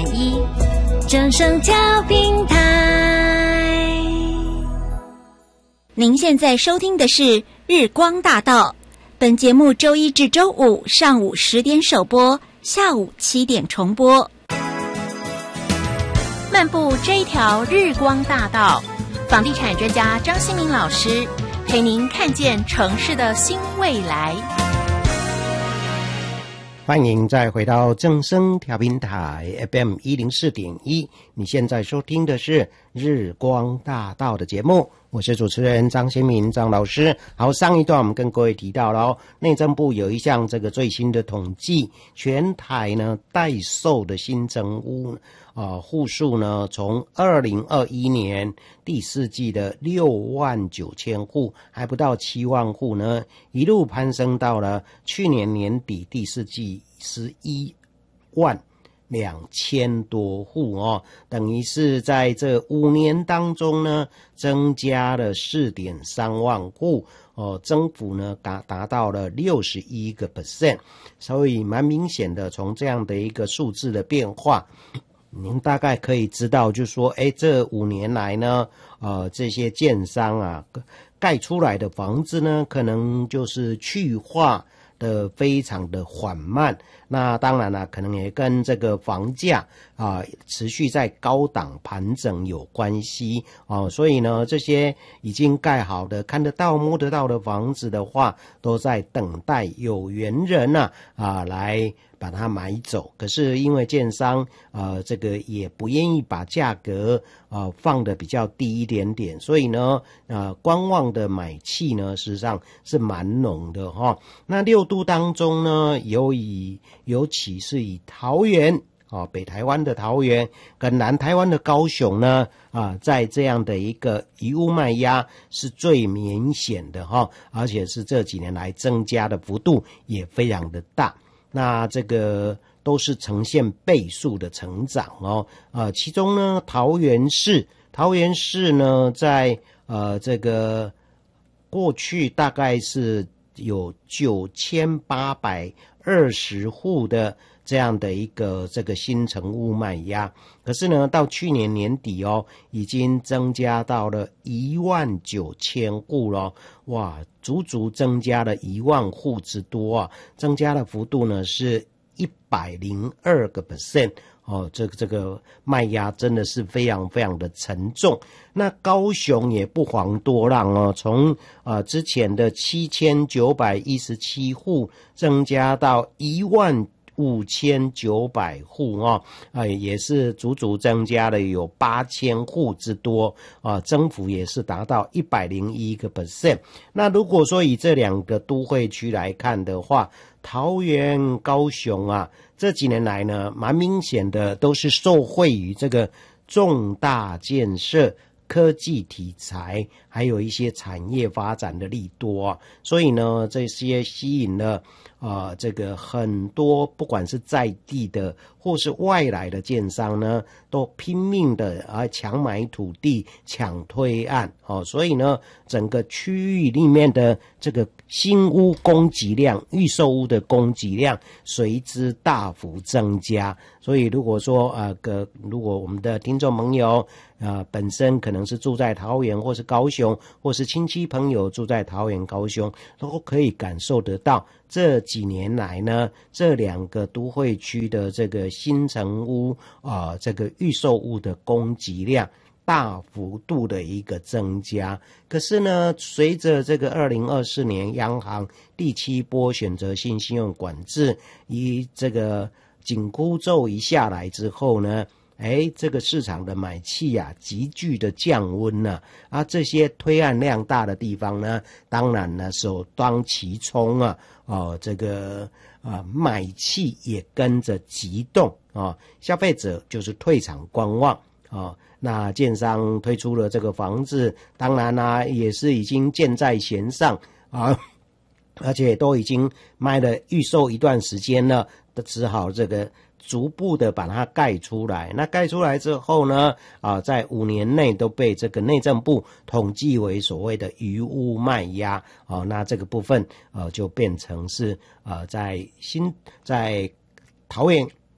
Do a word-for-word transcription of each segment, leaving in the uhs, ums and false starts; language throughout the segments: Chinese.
点一，正声调频台。您现在收听的是日光大道，本节目周一至周五上午十点首播，下午七点重播。 漫步这一条日光大道，房地产专家张新民老师陪您看见城市的新未来。 欢迎再回到正声调频台 F M 一零四点一，你现在收听的是日光大道的节目，我是主持人张新民张老师。好，上一段我们跟各位提到了哦，内政部有一项这个最新的统计，全台呢待售的新成屋啊户数呢，从二零二一年第四季的六万九千户，还不到七万户呢，一路攀升到了去年年底第四季十一万两千多户哦，等于是在这五年当中呢，增加了四点三万户哦，增幅呢达达到了六十一个 percent， 所以蛮明显的，从这样的一个数字的变化。您大概可以知道，就是说，哎，这五年来呢，呃，这些建商啊，盖出来的房子呢，可能就是去化的非常的缓慢。那当然了，可能也跟这个房价啊持续在高档盘整有关系哦。所以呢，这些已经盖好的、看得到、摸得到的房子的话，都在等待有缘人啊啊来把它买走。可是因为建商呃这个也不愿意把价格呃放得比较低一点点，所以呢呃观望的买气呢事实上是蛮浓的哈、哦。那六都当中呢，有以尤其是以桃园啊、哦、北台湾的桃园跟南台湾的高雄呢啊，在这样的一个遗屋卖压是最明显的哈、哦，而且是这几年来增加的幅度也非常的大。那这个都是呈现倍数的成长哦，呃，其中呢，桃园市，桃园市呢，在呃这个过去大概是有九千八百二十户的这样的一个这个新成屋卖压，可是呢，到去年年底哦，已经增加到了一万九千户了，哇，足足增加了一万户之多啊，增加的幅度呢是一百零二个 percent 哦，这个这个卖压真的是非常非常的沉重。那高雄也不遑多让哦，从呃之前的七千九百一十七户增加到一万五千九百户哦，呃，也是足足增加了有八千户之多啊、呃，增幅也是达到一百零一个 percent。那如果说以这两个都会区来看的话，桃园、高雄啊，这几年来呢，蛮明显的都是受惠于这个重大建设、科技题材，还有一些产业发展的利多啊，所以呢，这些吸引了呃这个很多不管是在地的或是外来的建商呢，都拼命的啊抢买土地、抢推案哦，所以呢，整个区域里面的这个新屋供给量、预售屋的供给量随之大幅增加。所以如果说呃个如果我们的听众朋友呃本身可能是住在桃园或是高雄，或是亲戚朋友住在桃园、高雄，都可以感受得到这几年来呢，这两个都会区的这个新成屋啊、呃，这个预售屋的供给量大幅度的一个增加。可是呢，随着这个二零二四年央行第七波选择性信用管制以这个紧箍咒一下来之后呢，哎，这个市场的买气啊急剧的降温了啊，这些推案量大的地方呢，当然呢首当其冲啊，哦，这个啊买气也跟着急动啊，消费者就是退场观望啊。那建商推出了这个房子，当然啦、啊、也是已经箭在弦上啊，而且都已经卖了预售一段时间了，只好这个逐步的把它盖出来。那盖出来之后呢，啊，在五年内都被这个内政部统计为所谓的余屋卖压。哦，那这个部分呃就变成是呃在新在桃园、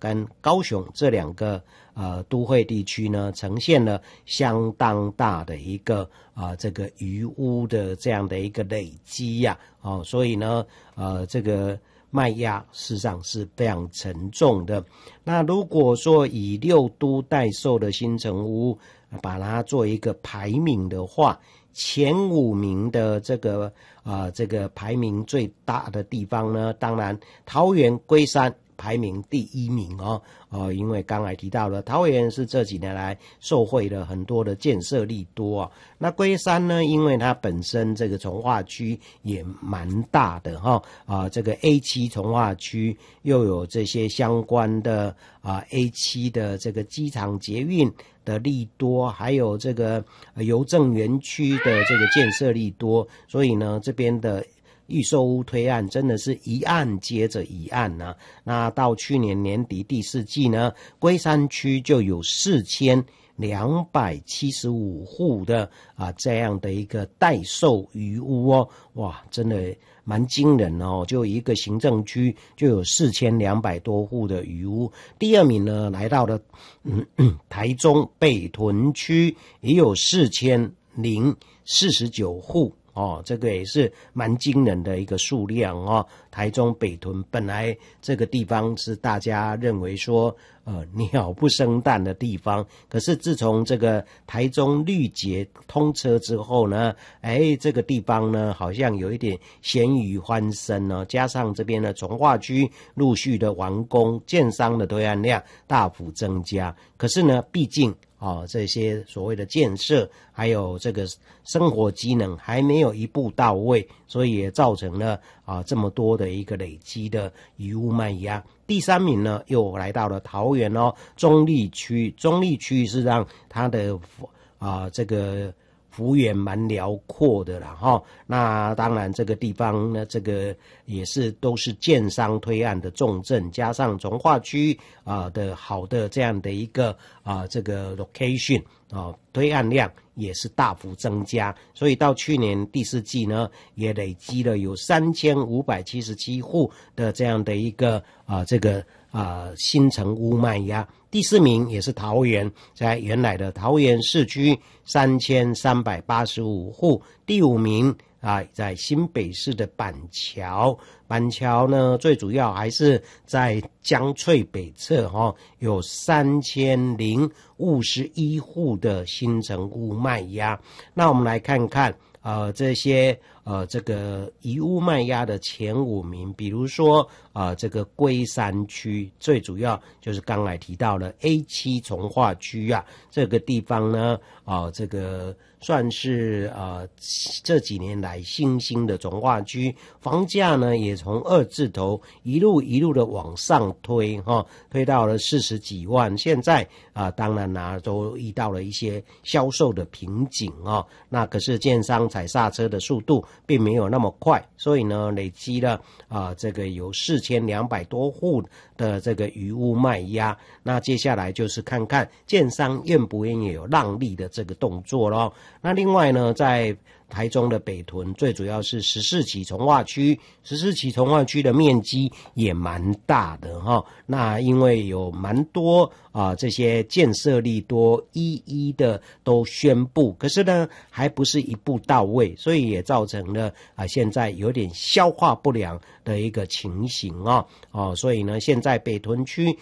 跟高雄这两个呃都会地区呢，呈现了相当大的一个啊、呃、这个渔污的这样的一个累积呀、啊，哦，所以呢呃这个卖压事实上是非常沉重的。那如果说以六都待售的新成屋把它做一个排名的话，前五名的这个啊、呃、这个排名最大的地方呢，当然桃园龟山排名第一名哦，哦，因为刚才提到了桃园是这几年来受惠了很多的建设利多啊、哦，那龟山呢，因为它本身这个从化区也蛮大的哈、哦、啊，这个 A 七 从化区又有这些相关的啊 A 七 的这个机场捷运的利多，还有这个邮政园区的这个建设利多，所以呢，这边的预售屋推案真的是一案接着一案啊。那到去年年底第四季呢，龟山区就有四千两百七十五户的啊这样的一个待售余屋哦，哇，真的蛮惊人哦！就一个行政区就有四千两百多户的余屋。第二名呢，来到了嗯嗯台中北屯区，也有四千零四十九户。哦，这个也是蛮惊人的一个数量哦。台中北屯本来这个地方是大家认为说呃鸟不生蛋的地方，可是自从这个台中绿捷通车之后呢，哎，这个地方呢好像有一点咸鱼翻身哦，加上这边的从化区陆续的完工，建商的推案量大幅增加，可是呢，毕竟哦，这些所谓的建设还有这个生活机能还没有一步到位，所以也造成了啊这么多的一个累积的余屋卖压。第三名呢，又来到了桃园哦，中坜区，中坜区是让它的啊这个幅员蛮辽阔的啦哈，那当然这个地方呢，这个也是都是建商推案的重镇，加上从化区啊、呃、的好的这样的一个啊、呃、这个 location 啊、呃、推案量也是大幅增加，所以到去年第四季呢，也累积了有三千五百七十七户的这样的一个啊、呃、这个啊、呃、新成屋卖压。第四名也是桃园，在原来的桃园市区三千三百八十五户。第五名啊，在新北市的板桥，板桥呢最主要还是在江翠北侧哈、哦，有三千零五十一户的新成屋卖压。那我们来看看呃这些呃这个遗屋卖压的前五名，比如说呃这个龟山区，最主要就是刚才提到了 A 七 从化区啊，这个地方呢啊、呃、这个算是呃这几年来新兴的从化区，房价呢也从二字头一路一路的往上推哈、哦，推到了四十几万，现在啊、呃、当然啦、啊、都遇到了一些销售的瓶颈哦，那可是建商踩刹车的速度并没有那么快，所以呢累积了啊、呃、这个有四千两百多户的这个余屋卖压。那接下来就是看看建商愿不愿意有让利的这个动作咯。那另外呢，在台中的北屯最主要是十四期从化区，十四期从化区的面积也蛮大的哈。那因为有蛮多啊这些建设利多一一的都宣布，可是呢还不是一步到位，所以也造成了啊现在有点消化不良的一个情形啊哦，所以呢现在北屯区